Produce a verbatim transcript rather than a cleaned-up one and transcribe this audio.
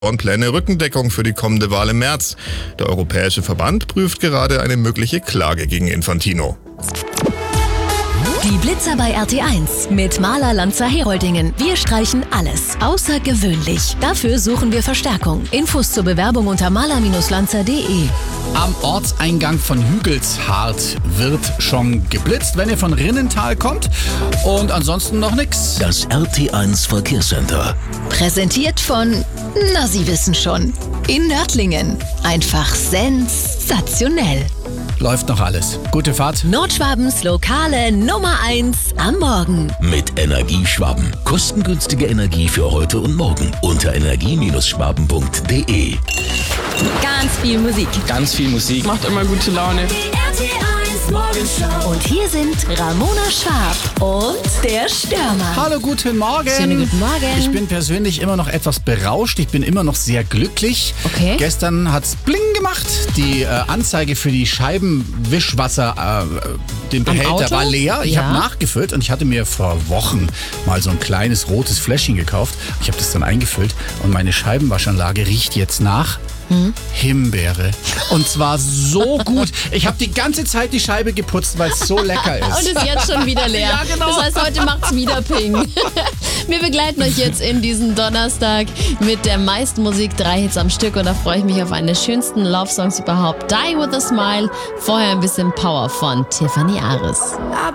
und Pläne Rückendeckung für die kommende Wahl im März. Der Europäische Verband prüft gerade eine mögliche Klage gegen Infantino. Die Blitzer bei R T eins mit Maler Lanzer Heroldingen. Wir streichen alles außergewöhnlich. Dafür suchen wir Verstärkung. Infos zur Bewerbung unter maler Lanzer punkt de. Am Ortseingang von Hügelshardt wird schon geblitzt, wenn ihr von Rinnental kommt. Und ansonsten noch nix. Das R T eins Verkehrscenter. Präsentiert von, na Sie wissen schon, in Nördlingen. Einfach sensationell. Läuft noch alles. Gute Fahrt. Nordschwabens lokale Nummer eins am Morgen. Mit Energieschwaben. Kostengünstige Energie für heute und morgen. Unter energie Schwaben punkt de. Ganz viel Musik. Ganz viel Musik. Macht immer gute Laune. Die R T eins Morgenshow. Und hier sind Ramona Schwab und der Stürmer. Hallo, guten Morgen. Schönen guten Morgen. Ich bin persönlich immer noch etwas berauscht. Ich bin immer noch sehr glücklich. Okay. Gestern hat's bling gemacht. Die äh, Anzeige für die Scheibenwischwasser, äh, den Behälter Auto? war leer. Ich Ja. habe nachgefüllt und ich hatte mir vor Wochen mal so ein kleines rotes Fläschchen gekauft. Ich habe das dann eingefüllt und meine Scheibenwaschanlage riecht jetzt nach Hm? Himbeere. Und zwar so gut. Ich habe die ganze Zeit die Scheibe geputzt, weil es so lecker ist. Und ist jetzt schon wieder leer. Ja, genau. Das heißt, heute macht's wieder Ping. Wir begleiten euch jetzt in diesen Donnerstag mit der meisten Musik, drei Hits am Stück. Und da freue ich mich auf einen der schönsten Love-Songs überhaupt. Die with a Smile. Vorher ein bisschen Power von Tiffany Aris.